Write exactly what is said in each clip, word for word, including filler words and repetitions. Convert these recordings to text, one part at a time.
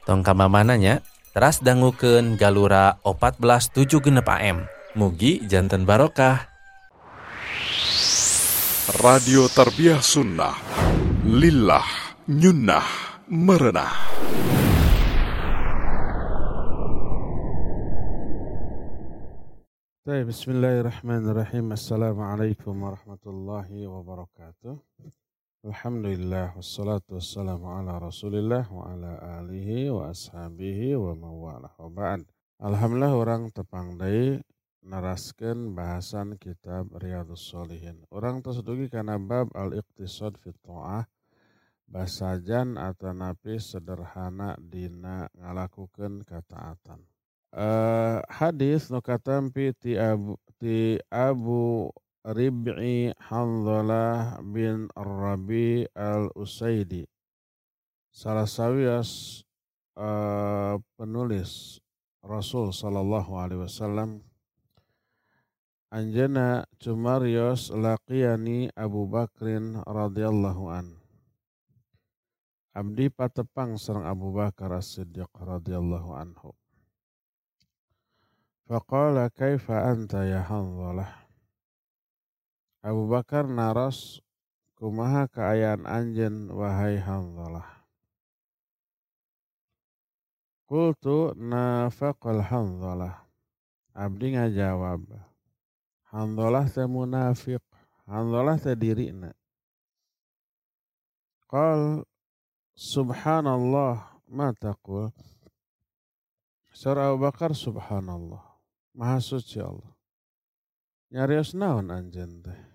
Tong kamamananya teras dangukeun Galura opat belas tujuh genep A M. Mugi janten barokah. Radio Tarbiyah Sunnah Lillah Nyunnah Merenah. Baik, bismillahirrahmanirrahim. Assalamualaikum warahmatullahi wabarakatuh. Alhamdulillah wassalatu wassalamu ala Rasulillah wa ala alihi wa ashabihi wa mawalah wa ba'd. Alhamdulillah orang tepang deui naraskeun bahasan kitab Riyadhus Shalihin. Orang tersedugi kana bab al-iqtisad fi ta'ah, basajan atanapi sederhana dina ngalakukeun kataatan. Uh, hadis nu katampi ti Abu, ti Abu Rib'i Hanzalah bin Ar-Rabi al-Usaidi, salah sawias uh, penulis Rasul sallallahu alaihi wasallam, anjeunna cumarios laqiyani Abu Bakrin radhiyallahu an. Abdi patepang sareng Abu Bakar As-Siddiq radhiyallahu anhu. Faqala kaifa anta ya Hanzalah. Abu Bakar naros, kumaha kaayaan anjeun wahai Hanzalah. Qultu nafaqal Hanzalah. Abdi ngajawab, Hanzalah teh munafiq, Hanzalah teh dirina. Qal subhanallah ma taqul. Surah Abu Bakar, subhanallah, maha suci Allah. Nyarios naon anjeun teh?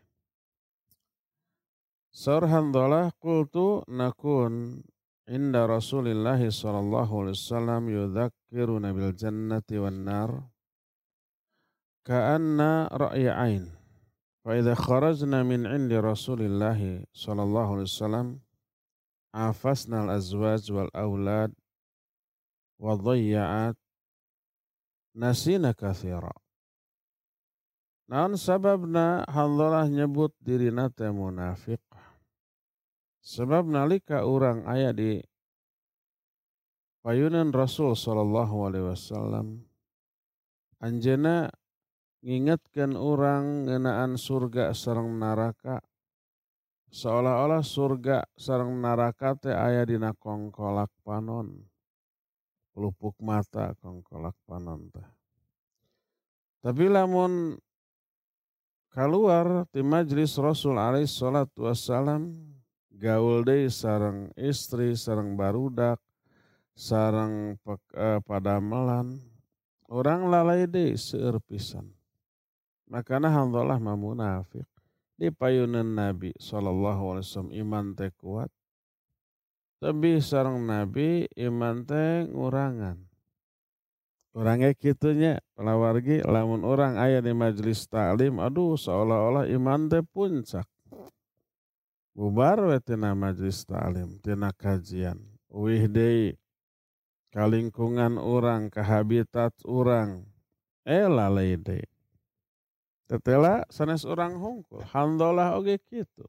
Surah Hanzalah, qultu nakun inda Rasulillah sallallahu alaihi wasallam yudzakkiruna bil jannati wan nar ka'anna ra'ya ain. Fa idza kharajna min indi Rasulillah sallallahu alaihi wasallam afasna al azwaj wal aulad wa dhayya'at nasina katsira. Naon sababna Hanzalah nyebut dirina teh munafik? Sebab nalika urang aya di payunan Rasul sallallahu alaihi wasallam, anjeunna ngingetkeun urang ngeunaan surga sareng neraka, seolah-olah surga sareng neraka teh aya dina kongkolak panon, pelupuk mata kongkolak panon teh. Tapi lamun kaluar ti majlis Rasul alaihi salatu wassalam, gaul deui sareng istri, sareng barudak, sareng uh, padamelan, urang lalai deui seueur pisan. Makana Hanzalah mah munafik. Di payunan Nabi sallallahu alaihi wasallam iman teh kuat, tapi sareng Nabi iman teh ngurangan. Orangnya kitunya pelawargi lamun orang aya di majelis taklim, aduh seolah-olah iman teh puncak. Bubar we tina majelis taklim, tina kajian. Uih deui ka lingkungan urang, ka habitat urang. Eh lalai deui. Tetela sanes urang hungkul, Hanzalah oge kitu.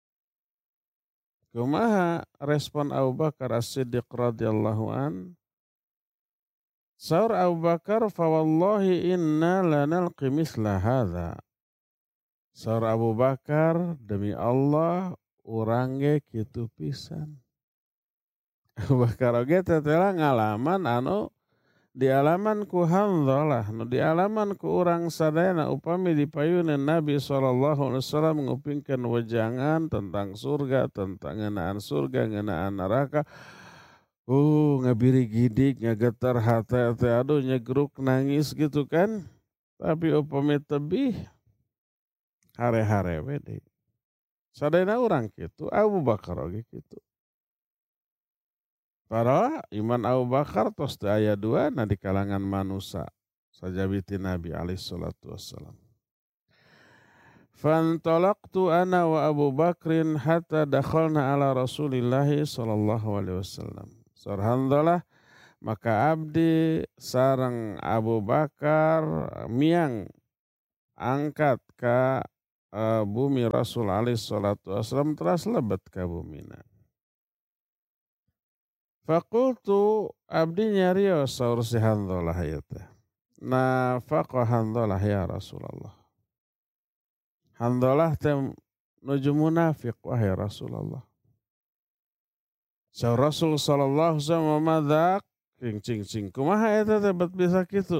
Kumaha respon Abu Bakar As-Siddiq radhiyallahu an? Saur Abu Bakar, fa wallahi inna lanalqi misla hadza. Saur Abu Bakar, demi Allah urang ge kitu pisan. Abu Bakar oge tetela ngalaman anu dialaman ku Hanzalah, nu dialaman ku urang sadayana upami di payunan Nabi sallallahu alaihi wasallam ngupingkeun wejangan tentang surga, tentang ngeunaan surga, ngeunaan neraka. Uh, ngabiri gidik, ngagetar hati, hati, aduh nyegruk nangis gitu kan. Tapi upami tebih hare-hare we deui. Sadayana urang kitu, Abu Bakar oge kitu. Para iman Abu Bakar tos teu aya dua na di kalangan manusia sajabiti Nabi alaihi salatu wassalam. Fantalaqtu ana wa Abu Bakrin hatta dakhalna ala Rasulillah sallallahu alaihi wasallam. Sor Hanzalah, maka abdi sareng Abu Bakar miang angkat ka uh, bumi Rasul alaihi salatu wassalam teras lebet ka bumina. Fakultu abdi nyarios saur si Hanzalah ieu teh. Nafaqa Hanzalah ya Rasulullah. Hanzalah teh nuju munafik wahai Rasulullah. Saur Rasul sallallahu alaihi wasallam madak cing cing cing kumaha eta teh bet bisa kitu.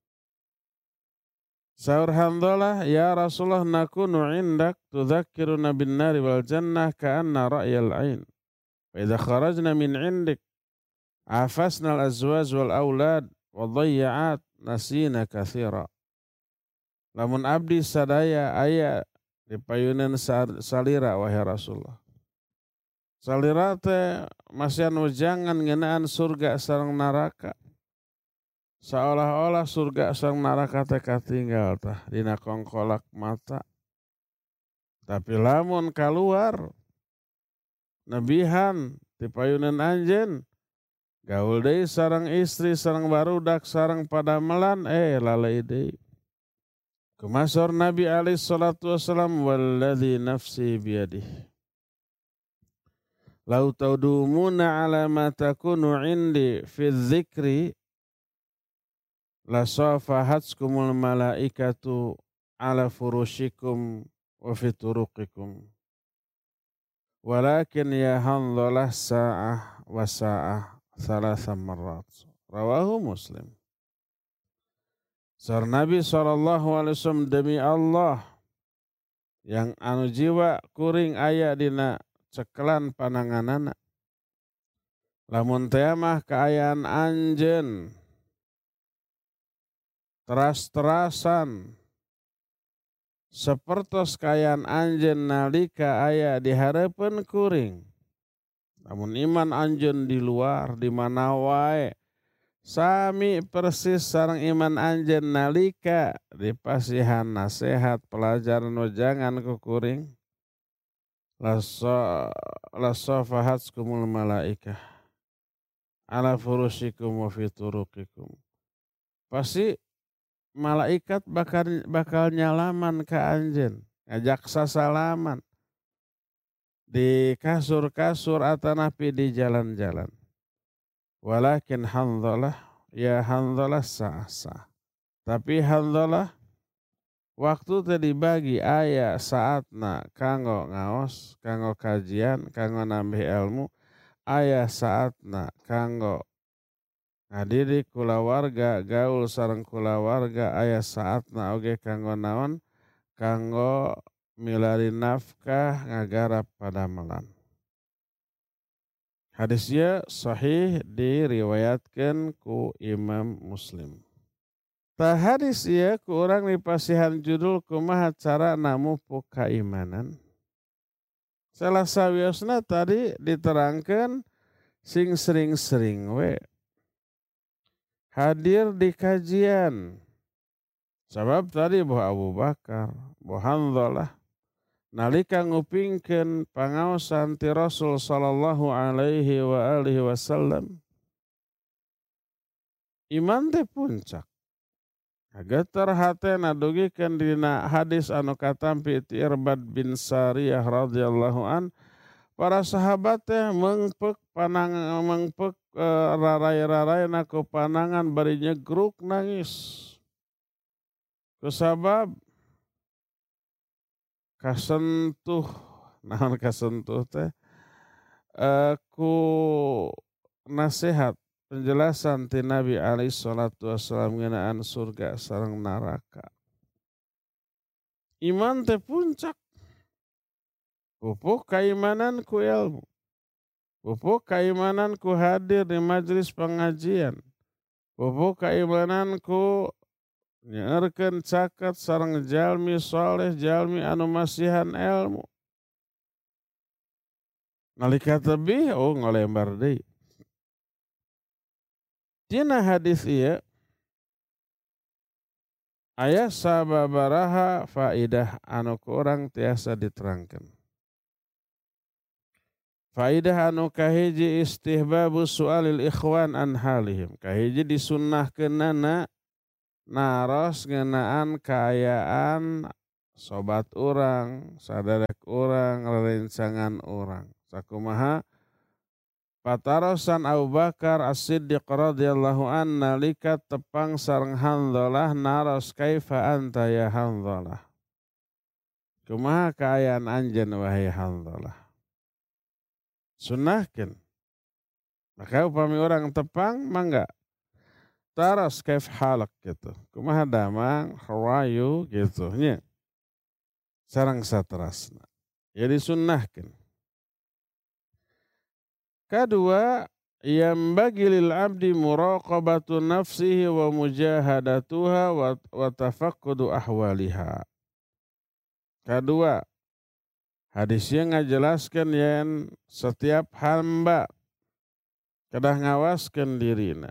Saur Hanzalah ya Rasulullah nakunu indak tudzakkiruna bin nari wal jannah ka'anna ra'yal ain. Fa idza kharajna min indik afasna al-azwaj wal aulad wa dhayya'at nasina katsira. Lamun abdi sadaya aya di payunan salira wahai Rasulullah. Salira teh masian ujangan ngeunaan surga sareng neraka. Seolah-olah surga sareng neraka teh katinggal tah dina kongkolak mata. Tapi lamun kaluar nebihan di payunan anjeun gaul deui sareng istri sareng barudak sareng padamelan eh lalai deui. Kumasor Nabi alaihi salatu wassalam walladzi nafsi biyadihi. Lau taudumuna ala ma takunu indi fi dzikri la safahatskumul malaikatu ala furushikum wa fi turuqikum. Walakin ya Hanzalah sa'ah wa sa'ah thalatha marrat. Rawahu Muslim. Sar Nabi sallallahu alaihi wasallam demi Allah yang anu jiwa kuring aya dina cekelan pananganana. Lamun teh mah kaayaan anjeun teras-terasan sapertos kaayaan anjeun nalika aya di hareupeun kuring. Namun iman anjeun di luar di mana wae sami persis sareng iman anjeun nalika dipasihan nasihat pelajaran wejangan ku kuring. Lasafahatskumul malaikah ala furushikum wa fi turuqikum. Pasti malaikat bakal bakal nyalaman ka anjeun, ngajak sasalaman di kasur-kasur atanapi di jalan-jalan. Walakin Hanzalah ya Hanzalah sa'asa. Tapi Hanzalah waktu teh dibagi aya saatna kanggo ngaos, kanggo kajian, kanggo nambah ilmu, aya saatna kanggo ngadidik kulawarga, gaul sareng kulawarga, aya saatna oge kanggo naon? Kanggo milari nafkah ngagarap padamelan. Hadisnya sahih diriwayatkan ku Imam Muslim. Tah hadis ieu ku urang dipasihan judul kumaha cara namupuk kaimanan. Salah sawiosna tadi diterangkan sing sering-sering we hadir di kajian. Sabab tadi Boh Abu Bakar, Boh Hanzalah nalika ngupingkeun pangaosan ti Rasul sallallahu alaihi wa alihi wasallam iman teh puncak. Geter hatena dugikeun dina hadis anu katampi ti Irbad bin Sariyah radhiyallahu an, para sahabat teh mengpek panang mengpek e, rarai-raraina ku panangan bari nyegruk nangis. Kusabab kasentuh naon kasentuh teh e, ku nasihat penjelasan ti Nabi alaihi salatu wassalam ngeunaan surga sareng neraka. Iman teh puncak. Pupuk keimanan ku ilmu. Pupuk keimanan ku hadir di majelis pengajian. Pupuk keimanan ku nyeurkeun caket sareng jalmi saleh, jalmi anu masihan ilmu. Nalika tebih oh ngolembar deui. Dina hadis ieu aya sababaraha faidah anu ku urang tiasa diterangkeun. Faidah anu kahiji istihbabu su'alil ikhwan an halihim. Kahiji disunnahkeunana naros ngeunaan kaayaan sobat urang, saderek urang, rerencangan urang. Sakumaha Patarosan Abu Bakar As-Siddiq radhiyallahu an nalika tepang sareng Handhalah naros kaifa anta ya Handhalah. Kumaha kaayaan anjeun wahai Handhalah. Sunnahkeun. Maka upami orang tepang mangga taros kaif halak gitu. Kumaha damang, how are you gitu nya. Sareng saterasna. Ya disunnahkeun. Kedua, yang bagi lil abdi muraqabatu nafsihi wa mujahadatuha wa, wa tafaqqudu ahwaliha. Kedua, hadisnya ngajelaskan yang setiap hamba kedah ngawaskan dirina.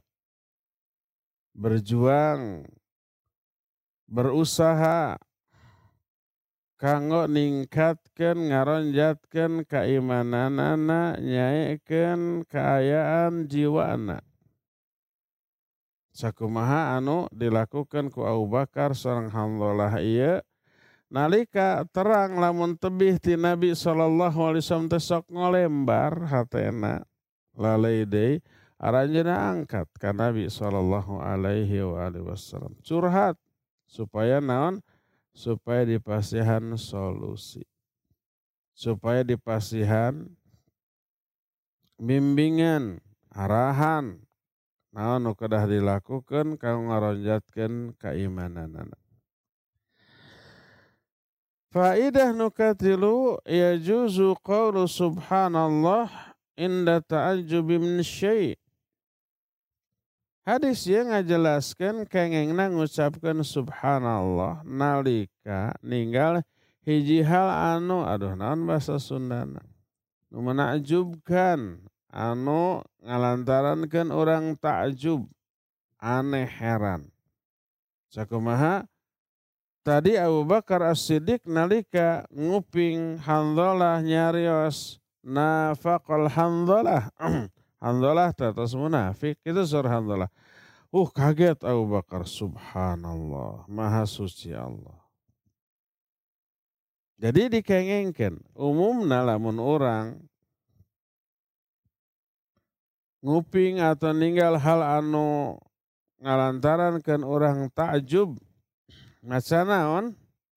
Berjuang, berusaha, kanggo ningkatkeun ngaronjatkeun keimananana nyaekeun kaayaan jiwana. Sakumaha anu dilakukan ku Abu Bakar sareng Handhalah ieu nalika terang lamun tebih ti Nabi sallallahu alaihi wasallam teh sok ngolembar hatena lalai deui aranjeunna angkat ka Nabi sallallahu alaihi wasallam curhat supaya naon supaya dipasihan solusi. Supaya dipasihan bimbingan, arahan. Naon nu kedah dilakukan kanggo ngaronjatkeun keimananana. Faidah nu katilu yajuzu qaulu subhanallah inda ta'ajjubi min syai'. Hadis yang ngajelaskan kengengna ngucapkan subhanallah nalika ninggal hiji hal anu aduh naon bahasa Sundana nu menakjubkan anu ngalantarankeun orang takjub aneh heran. Sakumaha tadi Abu Bakar As-Siddiq nalika nguping Handhalah nyarios nafaqal Handhalah Handhalah tetes munafik itu surah Handhalah. Uh kaget Abu Bakar, subhanallah, maha suci Allah. Jadi dikengengkeun umumna lamun orang nguping atau ninggal hal anu ngalantarankeun orang takjub maca naon?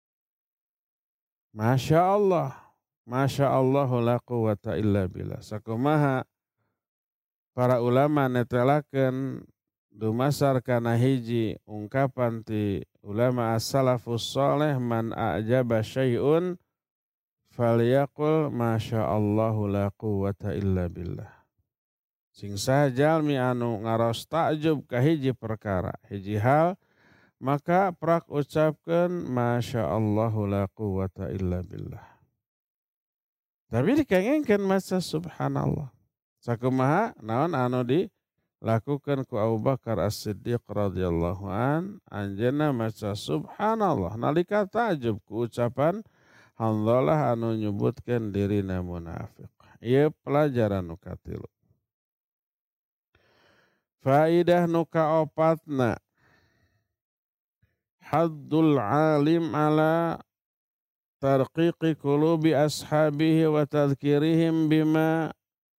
Masya Allah, Masya Allah la quwata illa billah. Sakumaha para ulama netelakeun dumasar kana hiji ungkapan ti ulama as-salafus saleh man a'jaba syai'un falyaqul masyaallahu la quwwata illa billah. Sing saha jalmi anu ngaros takjub ka hiji perkara, hiji hal, maka prak ucapkeun masyaallahu la quwwata illa billah. Tapi dikengengkeun maca subhanallah. Sakumaha naon anu dilakukan ku Abu Bakar As-Siddiq radhiyallahu an anjeunna maca subhanallah nalika takjub ku ucapan Handhalah anu nyebutkeun dirina munafik. Ieu pelajaran nu katilu. Faidah nu kaopatna haddul alim ala tarqiqi qulubi ashabihi wa tadhkirihim bima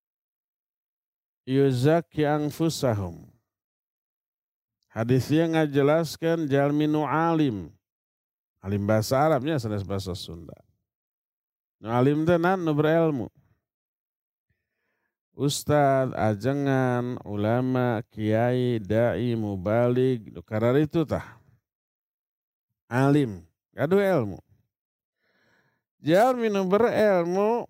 yuzakki anfusahum. Hadisnya ngajelaskan jalmi nu alim. Alim bahasa Arabnya sanes bahasa Sunda. Nu alim teh nan nu berilmu. Ustad, ajengan, ulama, kiai, dai, mubalig, nu karar itu tah. Alim, gaduh ilmu. Jalmi nu berilmu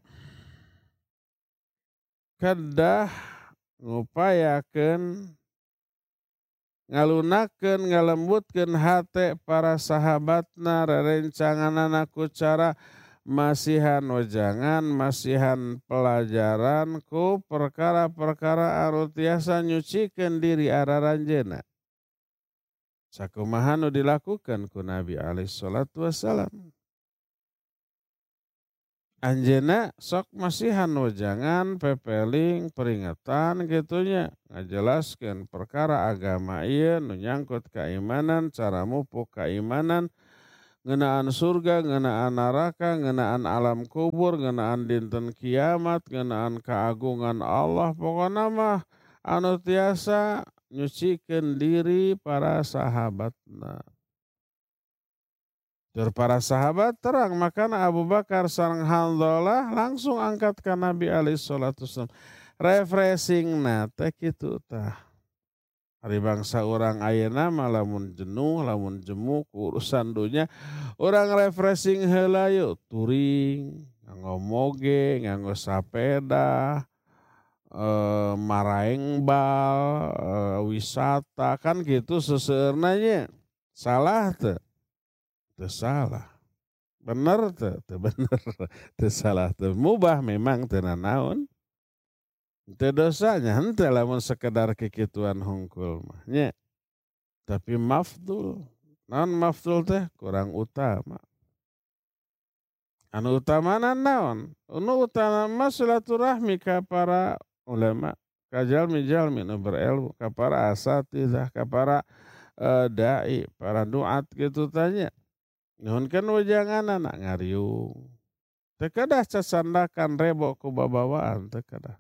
kedah ngupayakeun ngalunakeun ngalembutkeun hate para sahabatna rerencanganana ku cara masihan wejangan masihan pelajaran ku perkara-perkara anu tiasa nyucikeun diri araranjeunna. Sakumaha nu dilakukan ku Nabi alaihi salatu wassalam. Anjeunna sok masihan wejangan pepeling peringatan gitunya ngajelaskeun perkara agama ieu nu nyangkut keimanan cara mupuk keimanan ngeunaan surga, ngeunaan neraka, ngeunaan alam kubur, ngeunaan dinten kiamat, ngeunaan keagungan Allah, pokona mah anu tiasa nyucikeun diri para sahabatna. Tur para sahabat terang, makana Abu Bakar sareng Hanzalah langsung angkat ka Nabi alaihi salatu wasallam. Refreshing-na teh kitu tah. Ari bangsa urang ayeuna mah lamun jenuh, lamun jemu ku urusan dunya, urang refreshing heula yeuh, touring, nganggo moge, nganggo sapeda, eh, maraeng bal, eh, wisata, kan gitu seseueurna nya. Salah teu? Teu salah. Bener teu? Teu bener. Teu salah teu. Mubah memang teu nanaon. Teu dosanya henteu lamun sekedar kikituan hungkul mah nya. Tapi mafdul. Naon mafdul teh? Kurang utama. Anu utamana naon? Anu utama silaturahmi ka para ulama, ka jalmi-jalmi nu berilmu, ka para asatidzah, ka para uh, dai, para duat gitu tanya. Nuhunkeun wejanganna ngariung. Teu kedah casandakan rebo ku babawaan teu kedah.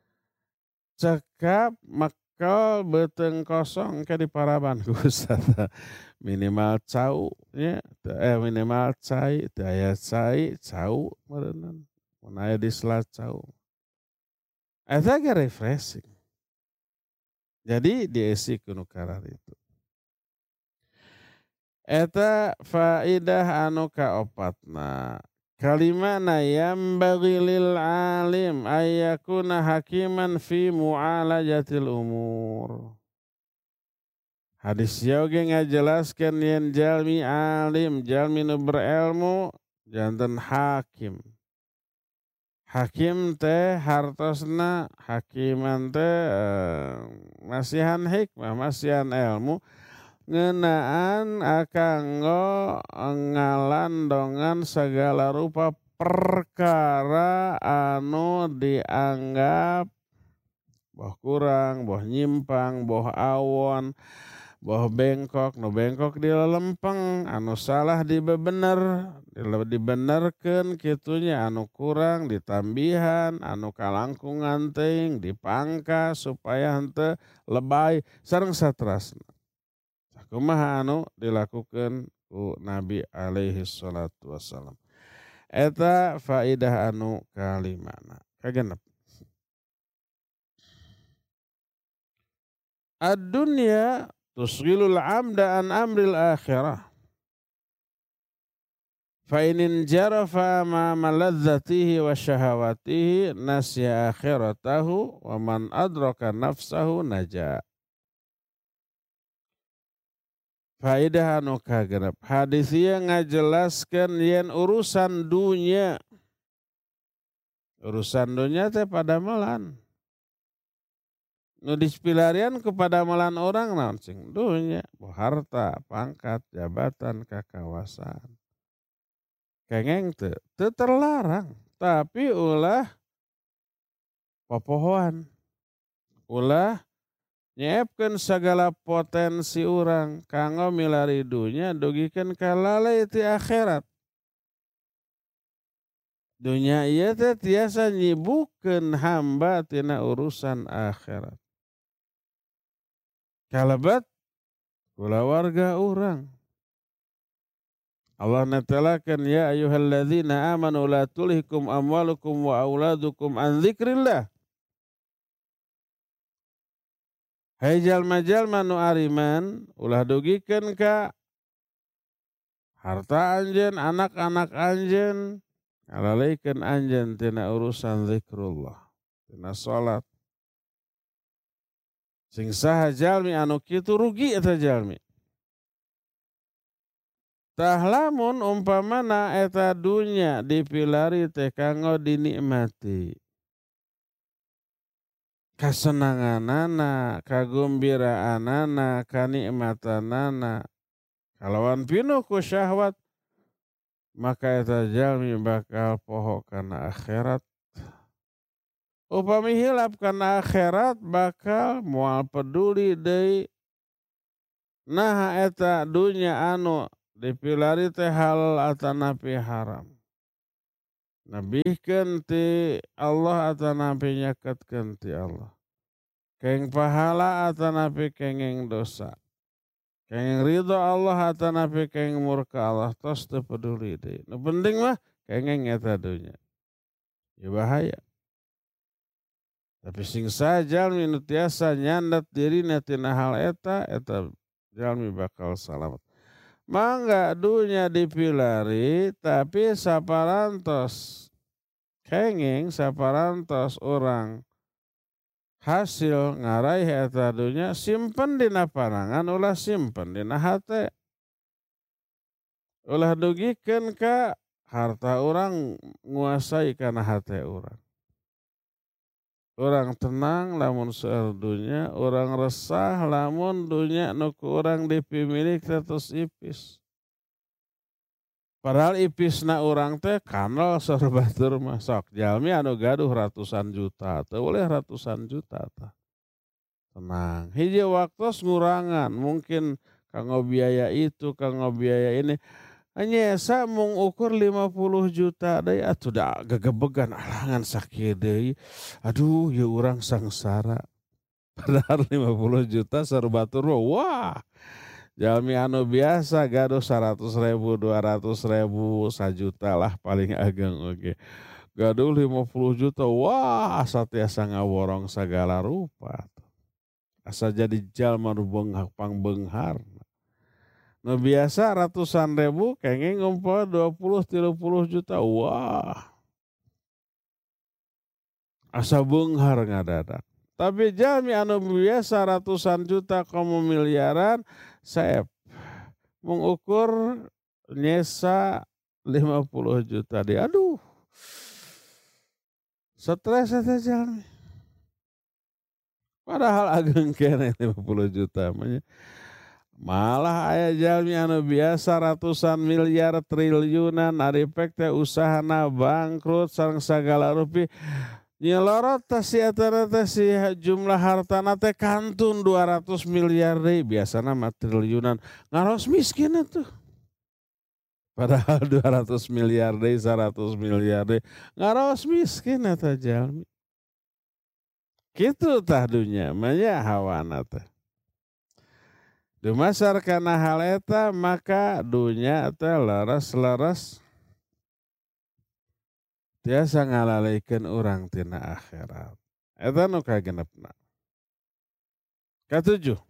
Cekap makal beuteung kosong ke di paraban ku Ustaz. Minimal cau nya, eh minimal cai, teu aya cai, cau meureunna. Mun aya di sela cau. Eta ge refreshing. Jadi diisi kuno karar itu. Eta faidah anu kaopatna. Kalimana yambaghi lil alim ayyakuna hakiman fi mu'alajatil umur. Hadis ieu ge ngajelaskeun yen jalmi alim, jalmi nu berilmu janten hakim. Hakim teh hartosna, hakiman teh eh, masihan hikmah, masihan ilmu, ngeunaan akanggo ngalandongan segala rupa perkara anu dianggap boh kurang, boh nyimpang, boh awon, boh bengkok, nu bengkok dilelempeng, anu salah dibebener, dibenerkeun kitunya, anu kurang ditambihan, anu kalangkungan teuing dipangkas supaya henteu lebay sareng saterasna. Kumaha anu dilakukeun ku Nabi alaihi salatu wassalam. Eta faidah anu kalimana. Kagenep. Ad-dunya tusghilul amda an amril akhirah. Fa inin jarafa ma maladzatihi wa syahawatihi nasya akhiratahu wa man adraka nafsahu naja. Faidah anu kagenep. Hadis ieu ngajelaskeun yen urusan dunya. Urusan dunya teh padamelan. Nu dipilarian kepada malan orang naon cing dunya, harta, pangkat, jabatan, kakawasan. Kengeng teu, teu terlarang, tapi ulah popohoan. Ulah nyiepkeun sagala potensi urang kanggo milari dunya dugikeun ka lalai ti akhirat. Dunya ieu teh tiasa nyibukeun hamba tina urusan akhirat. Kalabat kula warga urang. Allah netelakeun ya ayyuhalladzina amanu la tulhikum amwalukum wa auladukum an dzikrillah. Hai jalma-jalma nu ariman ulah dugikeun ka harta anjeun, anak-anak anjeun, ngalalikeun anjeun tina urusan zikrullah, tina salat. Sing saha jalmi anu kitu rugi eta jalmi. Tah lamun umpamana eta dunya dipilari teh kanggo dinikmati. Kasenanganana, kagumbiraanana, kanikmatanana. Kalawan pinuh ku syahwat maka eta jalmi bakal poho kana akhirat. Upami hilap kana akhirat bakal moal peduli deui naha eta dunya anu dipilari teh halal atanapi haram. Nabihkeun ti Allah atanapi nyaketkeun ti Allah. Keng pahala atanapi kenging dosa. Kenging ridho Allah atanapi kenging murka Allah. Tos teu peduli deui. Nu penting mah kenging eta dunya. Ya bahaya. Tapi sing sajalmi nu tiasa nyandat dirina tina hal eta, eta jalmi bakal salamet. Mangga dunya dipilari, tapi saparantos kenging, saparantos orang hasil ngaraih eta dunya, simpen dina panangan, ulah simpen dina hate. Ulah dugikeun ka harta orang nguasai kana hate orang. Orang tenang lamun soal dunya, orang resah lamun dunya nuku orang dipimilik terus ipis. Padahal ipisna orang teh kanal sorbatur masuk. Jalmi anu gaduh ratusan juta, teu boleh ratusan juta tah. Tenang, hiji waktos ngurangan, mungkin kanggo biaya itu, kanggo biaya ini. Hanya esa mung ukur lima puluh juta deui atuh da gegebegan alangan sakieu deui. Aduh ya urang sangsara. Padahal lima puluh juta sarbatur wah. Jalmi anu biasa gaduh seratus ribu, dua ratus ribu, sajuta lah paling ageng oge. Gaduh lima puluh juta wah asa tiasa ngaworong sagala rupa. Asa jadi jalma nu beunghar pangbeunghar. Nah biasa ratusan ribu kenging ngumpul dua puluh tiga puluh juta. Wah. Asa beunghar ngadadak. Tapi jalmi anu biasa ratusan juta komo miliaran saep mengukur nyesa lima puluh juta dia. Aduh. Stres eta jalmi. Padahal ageng kene lima puluh juta manya. Malah aya jalmi anu biasa ratusan miliar triliunan aripek teh usahana bangkrut sareng sagala rupi nyelorot teh si eta teh si jumlah hartana teh kantun dua ratus miliar deui biasana mah triliunan ngaros miskin atuh. Padahal dua ratus miliar deui seratus miliar deui ngaros miskin eta jalmi. Kitu tah dunya manya hawana teh. Dumasar kana hal eta maka dunya teh leres-leres tiasa ngalalikeun urang tina akhirat. Eta nu kagenepna. Katujuh.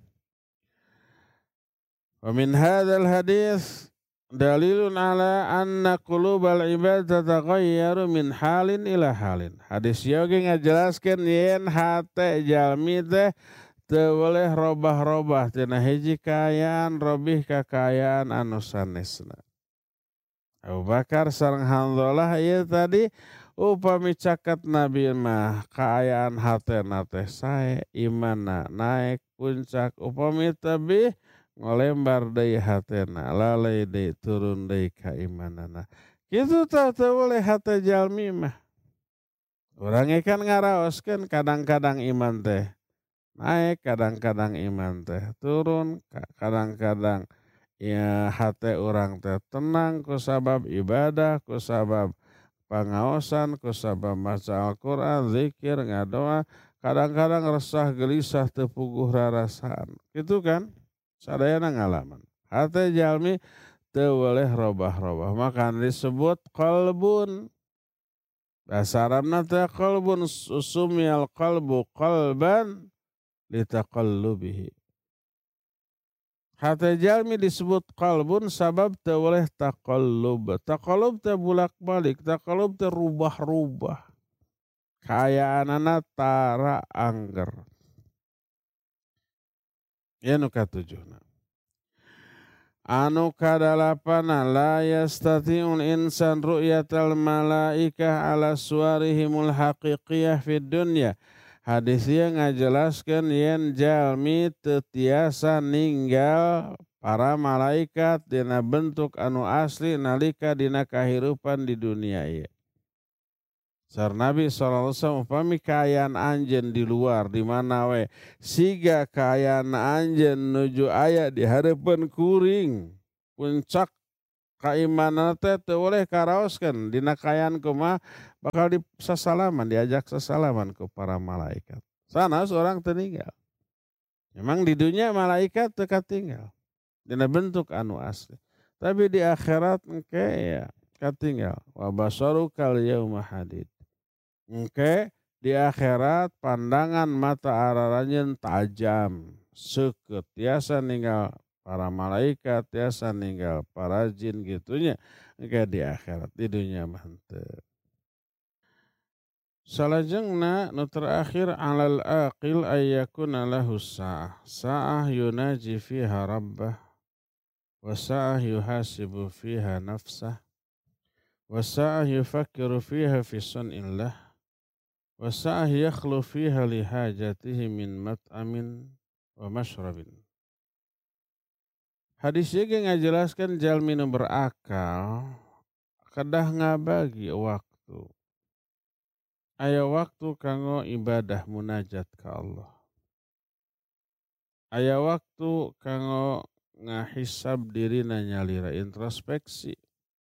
Wa min hadzal hadits dalilun ala anna qulubal ibad tatagayyaru min halin ila halin. Hadis ieu ge ngajelaskeun yen hate jalmi teh teu boleh robah-robah tina hiji kaayaan robih ka kaayaan anu sanesna. Abu Bakar sareng Hanzalah ieu tadi upami caket Nabi mah kaayaan hatena teh sae imanna naek puncak upami tebih ngolembar deui hatena lalai deui turun deui ka imanana. Kitu tah teu boleh hate jalmi mah. Urang kan ngaraoskeun kadang-kadang iman teh naik, kadang-kadang iman teh turun, kadang-kadang ya hate orang teh tenang ku sabab ibadah, ku sabab pangaosan, ku sabab maca Al-Quran, zikir, ngadoa, kadang-kadang resah gelisah teu puguh rarasaan. Gitu kan? Sadayana ngalaman. Hate jalmi teu boleh robah-robah. Maka disebut qalbun. Bahasa Arabna teh qalbun sumiyal qalbu qalban litaqallubihi. Hate jalmi disebut qalbun sabab teu boleh taqallub. Taqallub teh bulak-balik, taqallub teh rubah-rubah. Kaayaanana tara angger. Ya nu katujuhna. Anu kadalapana la yastati'ul insan ru'yatal malaikah ala suwarihimul haqiqiyah fid dunya. Hadis ieu ngajelaskeun yen jalmi teu tiasa ninggal para malaikat dina bentuk anu asli nalika dina kahirupan di dunia ieu. Sar Nabi sallallahu alaihi wasallam upami kaayaan anjeun di luar di mana we siga kaayaan anjeun nuju aya di hareupeun kuring puncak Kaimanan teh teu boleh karaoskeun dina kayan kumaha bakal disasalaman, diajak sasalaman ku para malaikat. Sanes orang teu ninggal. Memang di dunia malaikat teu katinggal dina bentuk anu asli. Tapi di akhirat engke ya katinggal. Wa basarukal yauma hadid. Engke di akhirat pandangan mata araranjeun tajam, seukeut tiasa ninggal para malaikat, tiasa ninggal para jin gitunya. Engke di akhirat, di dunia mah henteu. Salajengna nu terakhir alal aqil ayyakuna lahu sa'ah. Sa'ah yunaji fiha rabbah. Wa sa'ah yuhasibu fiha nafsah. Wa sa'ah yufakkiru fiha fi sun'illah. Wa sa'ah yakhlu fiha lihajatihi min mat'amin wa mashrabin. Hadis ieu ngajelaskeun jalmi nu berakal kedah ngabagi waktu. Aya waktu kanggo ibadah munajat ka Allah. Aya waktu kanggo ngahisab dirina nyalira introspeksi.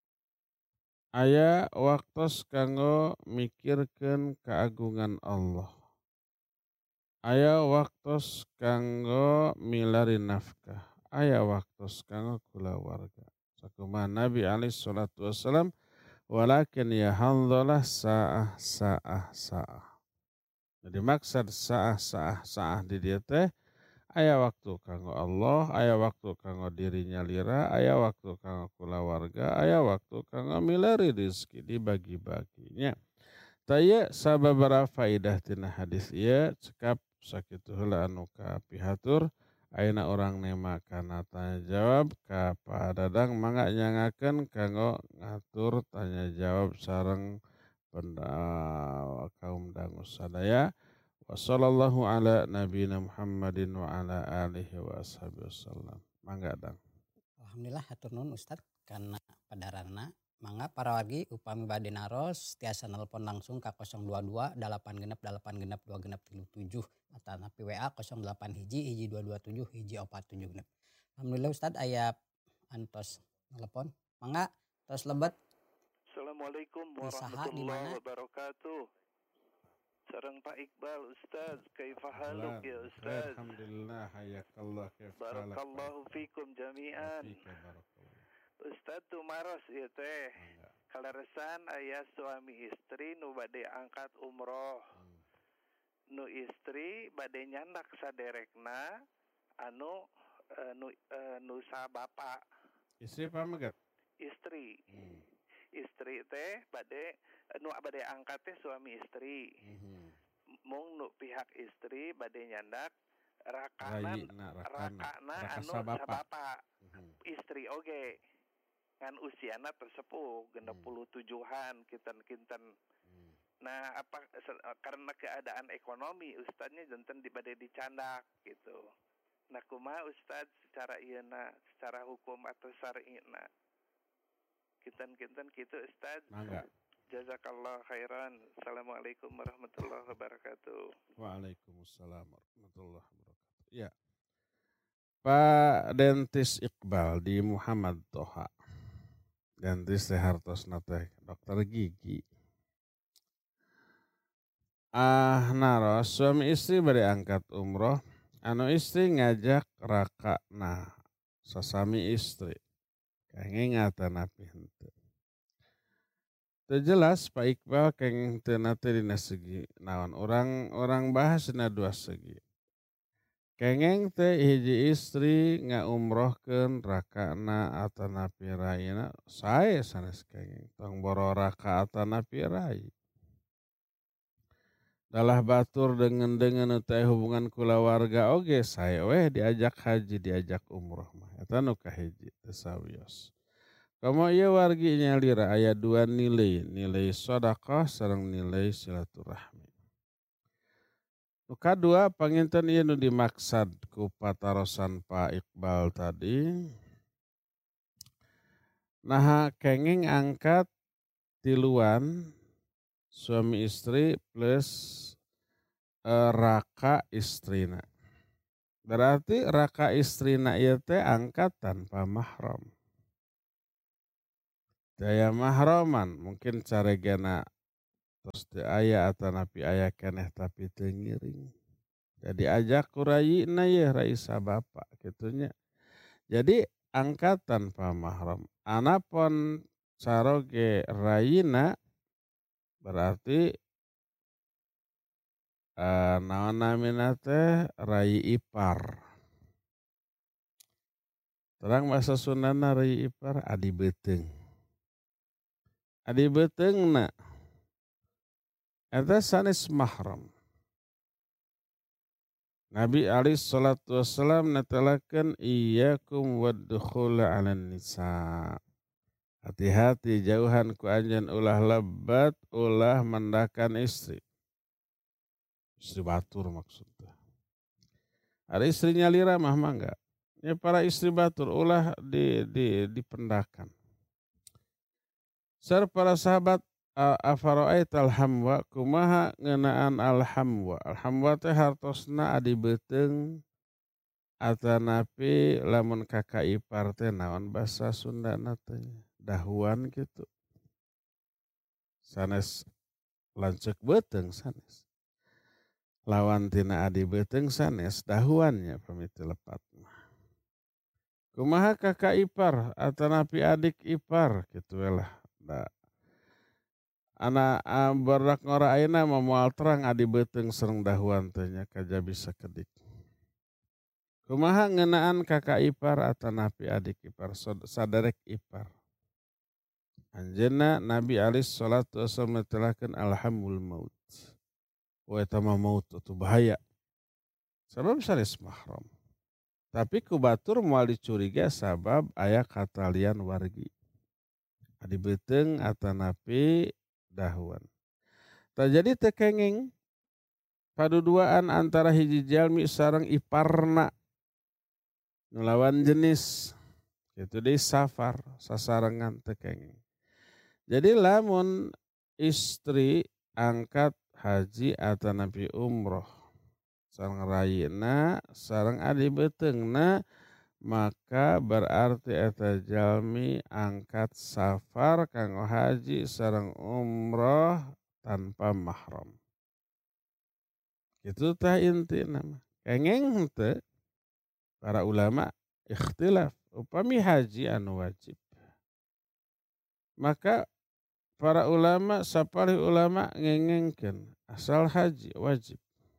Aya waktos kanggo mikirkeun keagungan Allah. Aya waktos kanggo milari nafkah. Aya waktos kanggo kulawarga. Sakumaha Nabi alaihi salatu wassalam, walakin ya handhalah sa'ah sa'ah sa'ah. Jadi maksud sa'ah sa'ah sa'ah di dieu teh aya waktu kanggo Allah, aya waktu kanggo diri nyalira, aya waktu kanggo kulawarga, aya waktu kanggo milari rezeki dibagi-baginya. Taya sababaraha faidah tina hadis ieu cekap sakitu heula anu kapihatur. Ayeuna urang nema kana tanya jawab ka Pak Dadang mangga nyangakeun kanggo ngatur tanya jawab sareng kaum dangu sadaya. Wassallallahu ala nabiyina Muhammadin wa ala alihi wa ashabihi wasallam. Mangga Dang. Alhamdulillah hatur nuhun Ustad kana padaranna. Mangga para wargi upami bade naros tiasa nelpon langsung ka nol dua dua dalapan genep dalapan genep dua genep tilu tujuh atau napi W A nol delapan hiji hiji dua dua tujuh hiji opat tujuh genep. Alhamdulillah Ustad aya antos nelpon. Mangga tos lebet. Assalamualaikum warahmatullahi wabarakatuh. Sareng Pak Iqbal Ustaz, kaifa haluk ya Ustaz? Alhamdulillah hayakallah kaifa haluk. Barakallahu fikum jami'an. Ustaz tu maros ieu teh. Kalaresan aya suami istri nu bade angkat umroh. Hmm. Nu istri bade nyandak saderekna anu uh, nu uh, nu sabapa. Istri pamegat? Istri. Hmm. Istri teh bade nu bade angkat teh suami istri. Hmm. Mung nu pihak istri bade nyandak rakana rakana anu sabapa. Hmm. Istri oge. Okay. Ngan usiana tersepuh genep puluh tujuhan kinten-kinten. Hmm. Nah apa karena keadaan ekonomi ustadznya janten dibade dicandak gitu. Nah kumaha ustadz secara ieuna secara hukum atau syar'ina kinten-kinten gitu ustadz. Mangga. Jazakallah khairan. Assalamualaikum warahmatullahi wabarakatuh. Waalaikumsalam warahmatullahi wabarakatuh. Ya. Pak Dentis Iqbal di Muhammad Toha. Dentis teh hartosna teh dokter gigi. Ah naros suami istri bade angkat umroh, anu istri ngajak rakana sasami istri. Kayaknya ngatan api henteu. Teu jelas Pak Iqbal keng teu nate dina segi naon orang orang bahas dina dua segi. Kengeng teh hiji istri ngaumrohkeun rakana atana piraina sae sanes kengeng tong boro raka atana pirai. Dalah batur dengan-dengan teh hubungan kulawarga oge sae weh diajak haji diajak umroh mah eta nu kahiji teu sawios. Komo ieu wargi nyalira aya dua nilai, nilai sedekah sareng nilai silaturahmi. Nu kadua panginten ieu nu dimaksad ku patarosan Pak Iqbal tadi. Nah kenging angkat tiluan suami istri plus e, raka istrina. Berarti raka istrina ieu teh angkat tanpa mahram. Daya mahroman mungkin caregana terus teu aya atau napi aya keneh tapi teu ngiring. Jadi ajak ku rayina ye rai sabapa kitunya. Jadi angkatan pamahram. Anapun saroge rayina berarti uh, naon namina teh rai ipar. Terang bahasa Sundana rai ipar adi beuteung. Adi beuteungna eta sanes mahram. Nabi alaihi salatu wassalam natalakan iyyakum waddukhul 'alan nisa. Hati-hati jauhan ku anjeun ulah lebat, ulah mendakan istri. Istri batur maksudnya. Ada istrinya lira mah mah enggak. Ya para istri batur ulah di di dipendakan. Sar para sahabat afara'ait alhamwa kumaha ngeunaan alhamwa. Alhamwa teh hartosna adi beuteung atanapi lamun kakak ipar teh naon basa Sundana teh dahuan gitu. Sanes lanceuk beuteung sanes. Lawan tina adi beuteung sanes dahuannya pamiti lepatna. Kumaha kakak ipar atanapi adik ipar kitu we lah. Da Anak um, berdak ngora ayeuna moal terang adi beuteung sareng dahuan teh nya kajabi sakedik. Kumaha ngeunaan kakak ipar atanapi adik ipar saderek ipar. Anjeunna Nabi alaihi salatu wasallam netelakeun alhamul maut. Wa eta mah maut itu bahaya. Sabab sanes mahram. Tapi ku batur moal dicuriga sabab aya katalian wargi. Adi beuteung atanapi dahuan. Tak jadi tekenging paduduaan antara hiji jalmi sareng iparna ngelawan jenis itu di safar sasarengan tekenging. Jadi lamun istri angkat haji atau nabi umroh sareng rayina sareng adi beuteungna maka berarti eta jalmi angkat safar kanggo haji sareng umroh tanpa mahram. Itu tah intina mah. Kenging henteu para ulama ikhtilaf upami haji anu wajib. Maka para ulama sapalih ulama ngengengkeun asal haji wajib.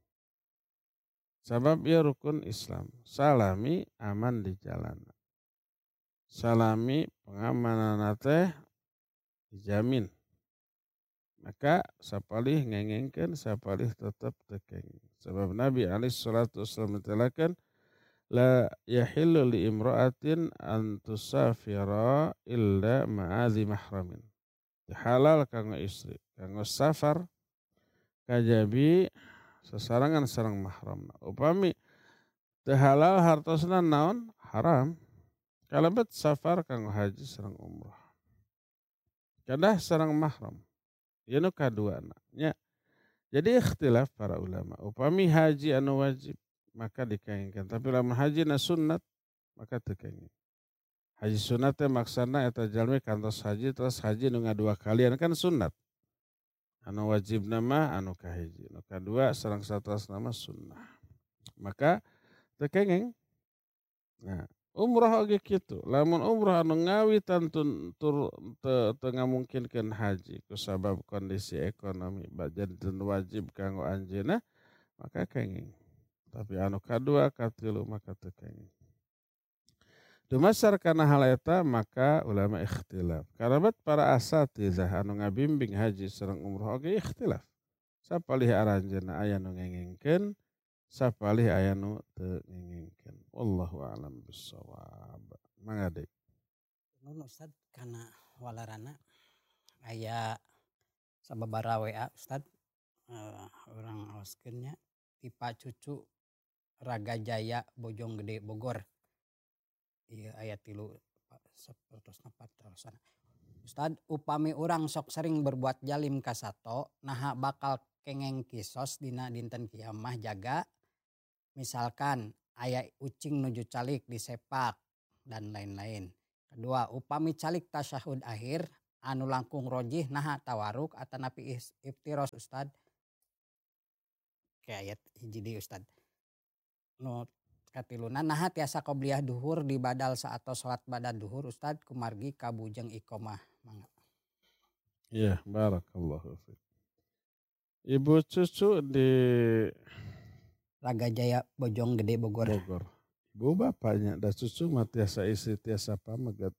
Sabab ia rukun Islam. Salami aman di jalan. Salami pengamanan teh dijamin. Maka sapalih ngengengkeun, sapalih tetap tekenging. Sebab Nabi alaihi salatu wasallam mentelakan la yahillu li imra'atin an tusafira illa ma'adhi mahramin. Halal kanggo istri, kanggo safar kajabi sasarangan sareng mahram. Upami teu halal hartosna naon haram. Kalebet safar kanggo haji sareng umrah. Kadah sareng mahram. Ieu nu kaduana nya. Jadi ikhtilaf para ulama. Upami haji anu wajib maka dikengingkeun. Tapi lamun haji na sunnat maka teu kenging. Haji sunat teh maksana eta jalmi kantos haji terus haji nu ngadua kalian kan sunat. Anu wajib nama anu kahiji. Anu kadua sareng satos nama sunnah. Maka tekengeng. Nah, umrah oge kitu. Lamun umrah anu ngawitan tur teu ngamungkinkeun haji kusabab kondisi ekonomi janten wajib kanggo anjeunna maka kenging. Tapi anu kadua katilu maka teu kenging. Dumasar kana hal eta maka ulama ikhtilaf. Karabat para asatidzah anu ngabimbing haji sareng umrah oge ikhtilaf. Sapalih aranjeunna aya nu ngengengkeun, sapalih aya nu teu ngengengkeun. Wallahu a'lam bissawab. Mangga deui. Nun Ustad kana walarana aya sababaraha W A Ustad uh, urang aoskeun nya Tipa Cucu Raga Jaya Bojonggede Bogor. Iya ayat tilu sapertosna patrosan. Ustad upami urang sok sering berbuat jalim ka sato naha bakal kengeng kisos dina dinten kiamah jaga misalkan aya ucing nuju calik disepak dan lain-lain. Kedua upami calik tasyahud akhir anu langkung rojih naha tawaruk atanapi iftiros Ustad. Kayak ayat hiji deui Ustad. Nu katiluna naha tiasa qobliyah duhur di badal saatos salat badal duhur Ustad kumargi kabujeng iqomah. Mangga. Ya, barakallahu fiik. Ibu cucu di Raga Jaya Bojong Gede Bogor. Bogor. Ibu bapaknya da cucu mah tiasa istri tiasa pamegat.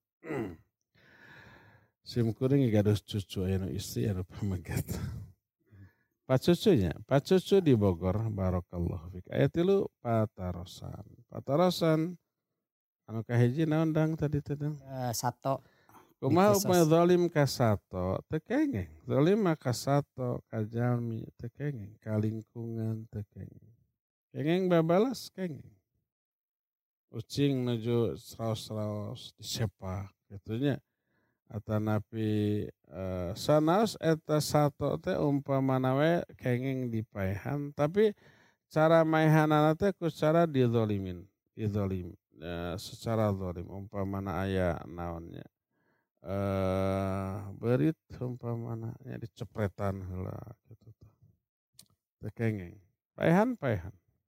Sim kuring gaduh cucu anu istri anu pamegat. Pak cucunya, Pak cucu di Bogor, barakallahu fiik. Aya tilu patarosan. Patarosan anu kahiji naon dang tadi teh dang? Uh, sato. Kumaha upaya zalim ka sato teu kengeng. Zalim ka sato ka jalmi teu kengeng, ka lingkungan teu kengeng. Kengeng babalas kengeng. Ucing nuju seraos-seraos disepak gitunya. Atanapi uh, sanaos eta sato teh umpamana we kengeng dipaehan tapi cara maehanana teh ku cara dizalimin, dizalim. Uh, secara zalim umpamana aya naonnya. Uh, berit umpamana nya dicepretan heula gitu tuh. Teu kengeng. Paehan paehan.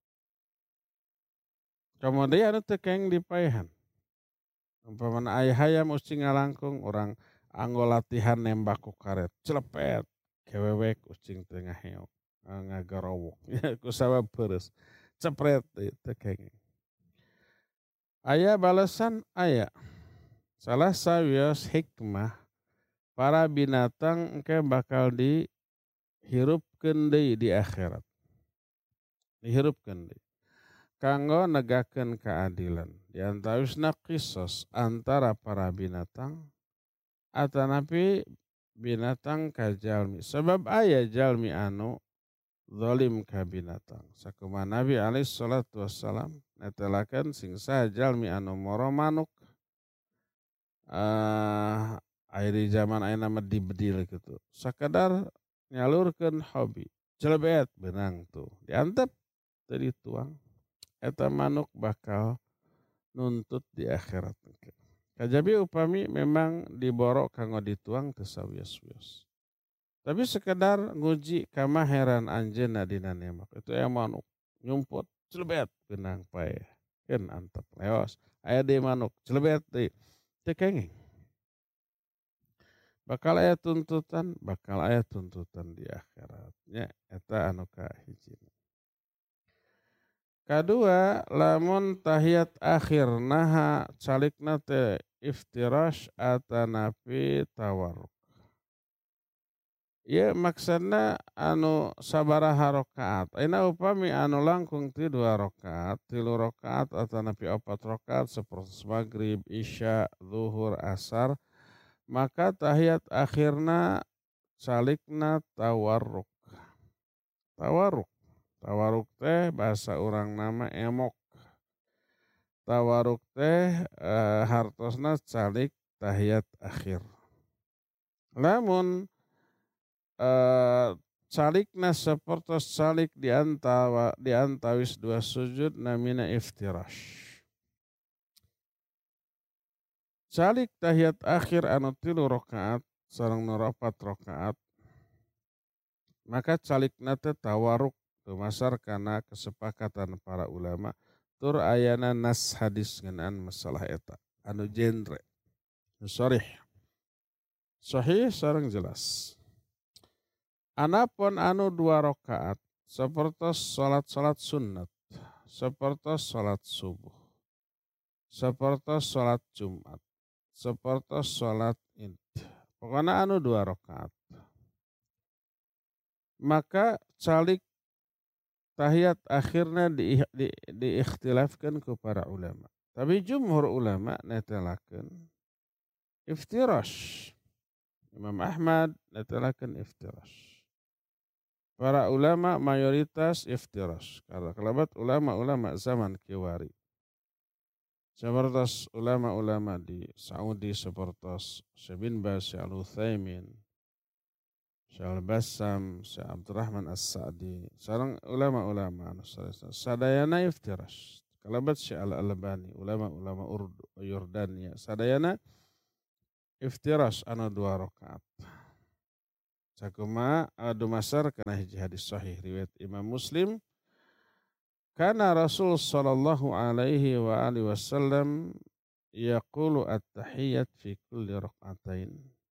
Kemudian anu teu kengeng dipaehan. Umpamana aya hayam ucing ngalangkung orang anggo latihan nembak ku karet celepet kewewek ucing teu ngaheok ngagarowok ku sabab beureuss cepret teu kengeng. Aya balasan aya. Salah sawios hikmah para binatang engke bakal dihirupkeun deui di akhirat. Dihirupkeun deui. Kanggo negakeun keadilan. Di antawisna qisas antara para binatang atanapi binatang ka jalmi. Sebab aya jalmi anu zalim ka binatang. Sakumaha Nabi alaihi salatu wassalam netelakeun sing saha jalmi anu moro manuk Uh, akhir zaman ayeuna mah dibedil gitu. Sakadar nyalurkeun hobi. Celebet benang tuh. Diantep teu dituang. Eta manuk bakal nuntut di akhirat. Kajabi upami memang diboro kanggo dituang teu sawios-wios. Tapi sekedar nguji kamaheran anjeunna dina nemak. Itu aya manuk nyumput celebet benang pae. Keun antep leos. Aya deui manuk celebet deui. Teu kengeng. Bakal aya tuntutan, bakal aya tuntutan di akhirat. Nya eta anu kahijina. Kadua, lamun tahiyat akhir naha calikna teh iftirash atanapi tawarruk. Ya maksudna anu sabaraha rakaat. Ayeuna upami anu langkung ti dua rakaat, tilu rakaat atanapi opat rakaat sapertos maghrib, isya, zuhur, asar, maka tahiyat akhirna calikna tawarruk. Tawarruk. Tawarruk teh bahasa urang nama emok. Tawarruk teh eh, hartosna calik tahiyat akhir. Lamun Uh, calikna sapertos calik diantawa diantawis dua sujud namina iftirash. Calik tahiyat akhir anu tilu rakaat sareng nu opat rakaat. Maka calikna teh tawarruk dumasar kana kesepakatan para ulama tur ayana nas hadis ngeunaan masalah eta anu genre. Sharih. Sahih sareng jelas. Anapun anu dua rakaat sapertos salat-salat sunnat, sapertos salat subuh, sapertos salat Jumat, sapertos salat Id. Pokona anu dua rakaat. Maka calik tahiyat akhirna di, di, diikhtilafkan ke para ulama. Tapi jumhur ulama netelakeun iftirash. Imam Ahmad netelakeun iftirash. Para ulama mayoritas iftirash. Karena kelabat ulama-ulama zaman kiwari. Seperti ulama-ulama di Saudi seperti Syekh bin Baz, Syekh Al-Utsaimin, Syekh Al-Bassam, Syekh Abdurrahman As-Sa'di. Sareng ulama-ulama sadayana iftirash. Kelabat Syekh Al-Albani, ulama-ulama Yordania. Sadayana iftirash anu dua rakaat. Sakuma dumasar kana hiji hadis sahih riwayat Imam Muslim. Kana Rasul sallallahu alaihi wa alihi wasallam yaqulu at-tahiyyat fi kulli rak'atain.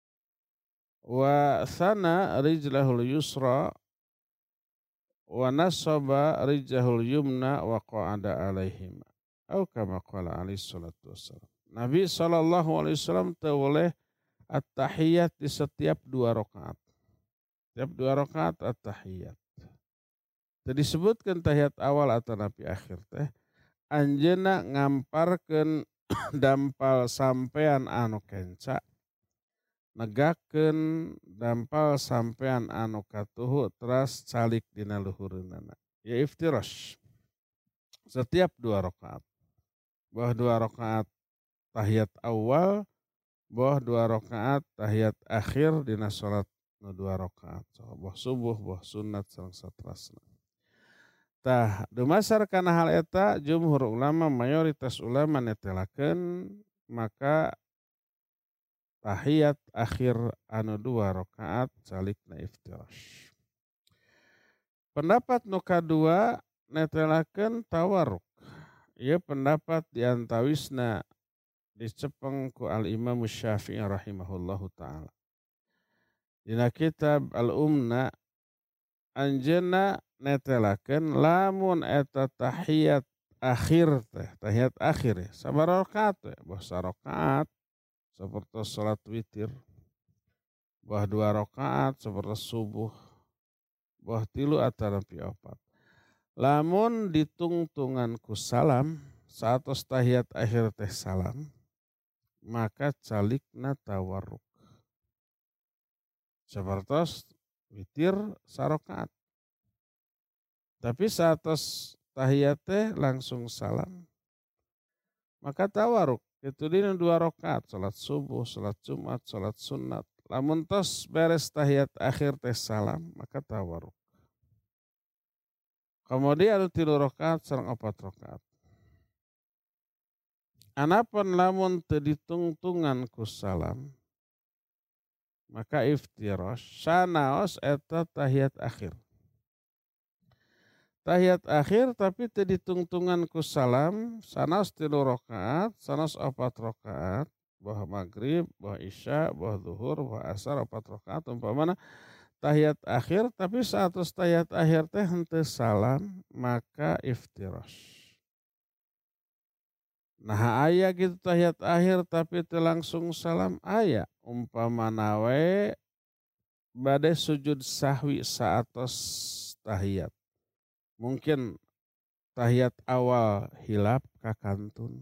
Wa thana rijlahul yusra wa nasaba rijlahul yumna wa qa'ada alaihima. Atau kama qala alaihi salatu wassalam. Nabi sallallahu alaihi wasallam teu boleh at-tahiyyat di setiap dua rakaat. Setiap dua rakaat at-tahiyyat. Tadi disebutkan tahiyat awal atau napi akhir teh anjeunna ngamparkeun dampal sampean anu kenca, negakeun dampal sampean anu katuhu teras calik dina luhureunana. Ya iftirash. Setiap dua rakaat. Bahwa dua rakaat tahiyat awal, bahwa dua rakaat tahiyat akhir dina salat nu dua rakaat. So, bahwa subuh, bahwa sunat sareng saterasna. Tah, dumasar kana hal eta jumhur ulama mayoritas ulama netelakeun maka tahiyat akhir anu dua rakaat salikna iftirash. Pendapat nu kadua netelakeun tawarruk. Ieu pendapat diantawisna dicepeng ku al Imam Syafi'i rahimahullahu taala. Dina kitab Al-Umna anjeunna netelakeun lamun eta tahiyat akhir teh, tahiyat akhir ya, sabaraha rakaat teh, boh sarakaat saperti salat witir, boh dua rakaat saperti subuh, boh tilu atau nepi opat. Lamun ditungtungan ku salam, saatos tahiyat akhir teh salam, maka calikna tawarruk. Sapertos witir sarakaat. Tapi saatos tahiyat teh langsung salam, maka tawarruk. Itu dina dua rakaat, salat subuh, salat Jumat, salat sunat. Lamun tos beres tahiyat akhir teh salam, maka tawarruk. Kemudian anu tilu rakaat sareng opat rakaat. Anapun lamun teu ditungtungan ku salam, maka iftirash sanaos eta tahiyat akhir. Tahiyat akhir tapi teu ditungtungan ku salam, sanaos tilu rakaat, sanaos opat rakaat, boh maghrib, boh isya, boh zuhur, boh asar opat rakaat umpamana tahiyat akhir tapi saatos tahiyat akhir teh henteu salam, maka iftirash. Nah aya gitu tahiyat akhir tapi teu langsung salam, aya umpamana we bade sujud sahwi saatos tahiyat. Mungkin tahiyat awal hilap kakantun.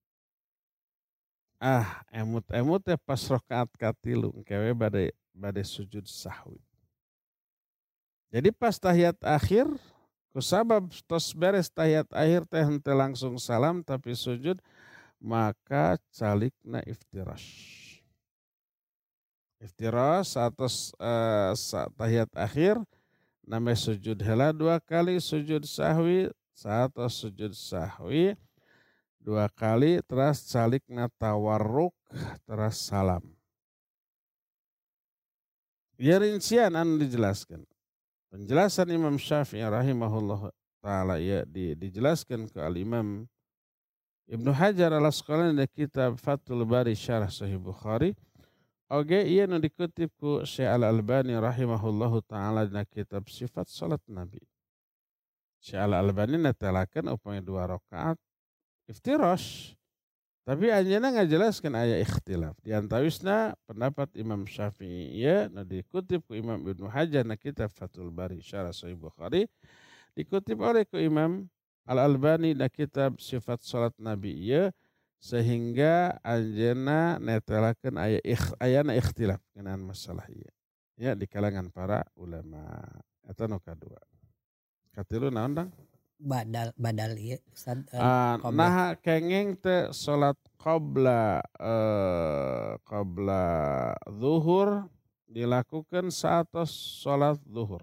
Ah, emut-emut ya pas rakaat katilu kewe bade bade sujud sahwi. Jadi pas tahiyat akhir kusabab tos beres tahiyat akhir teh henteu langsung salam tapi sujud, maka calikna iftirash. Iftirash atas uh, tahiyat akhir namanya sujud heula dua kali sujud sahwi, satu sujud sahwi dua kali teras calikna tawarruk teras salam. Ya rincian anu dijelaskan. Penjelasan Imam Syafi'i rahimahullah taala ya di, dijelaskan ke al-Imam Ibnu Hajar al-Asqalani di kitab Fathul Bari Syarah Sahih Bukhari. Oge iya nu dikutip ku Syekh Al-Albani rahimahullahu taala di kitab Sifat Salat Nabi. Syekh Al-Albani netelakeun upami dua rakaat iftirash. Tapi anjeunna ngajelaskeun aya ikhtilaf. Di antawisna pendapat Imam Syafi'i ya nu dikutip ku Imam Ibnu Hajar di kitab Fathul Bari Syarah Sahih Bukhari, dikutip oleh ku Imam Al-Albani di kitab Sifat Salat Nabi ya, sehingga anjeunna netelakeun aya ikh, ayana ikhtilaf ngeunaan masalah ieu ya di kalangan para ulama. Eta nu kadua. Katilu naon dang? Badal badal ieu Ustaz. Uh, nah kenging teh salat qabla uh, qabla zuhur dilakukan saatos salat zuhur.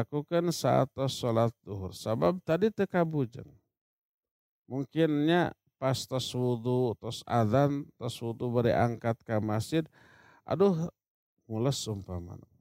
Dilakukan saatos salat zuhur. Sabab tadi teu kabujeng. Mungkinnya pas tos wudu, tos adzan, tos wudu bari angkat ke masjid, aduh mules umpamana.